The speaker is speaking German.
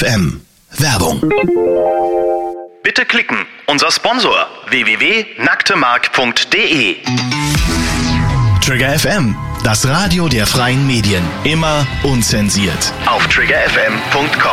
FM. Werbung. Bitte klicken. Unser Sponsor www.nacktemark.de. Trigger FM, das Radio der freien Medien. Immer unzensiert. Auf triggerfm.com.